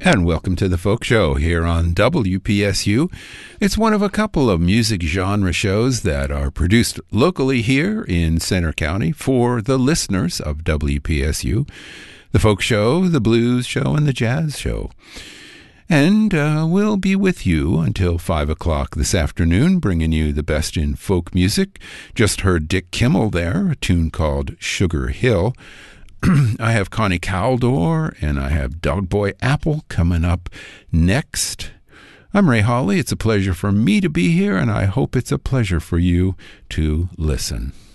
And welcome to the Folk Show here on WPSU. It's one of a couple of music genre shows that are produced locally here in Centre County for the listeners of WPSU. The Folk Show, the Blues Show, and the Jazz Show. And we'll be with you until 5 o'clock this afternoon, bringing you the best in folk music. Just heard Dick Kimmel there, a tune called Sugar Hill. I have Connie Caldor and I have Dogboy Apple coming up next. I'm Ray Hawley. It's a pleasure for me to be here, and I hope it's a pleasure for you to listen.